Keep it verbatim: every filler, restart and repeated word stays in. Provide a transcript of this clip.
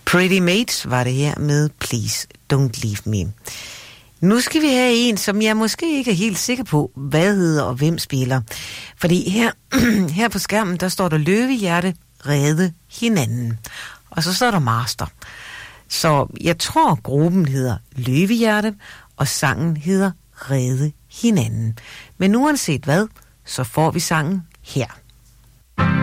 Pretty Mates var det her med Please Don't Leave Me. Nu skal vi have en, som jeg måske ikke er helt sikker på, hvad hedder og hvem spiller. Fordi her, her på skærmen, der står der Løvehjerte, redde hinanden. Og så står der Master. Så jeg tror, gruppen hedder Løvehjerte, og sangen hedder Redde hinanden. Men uanset hvad, så får vi sangen her.